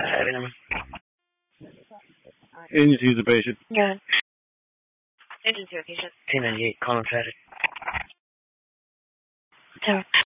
Agency's a patient. Yeah. Agency a patient. 1098, call him Saturday. So,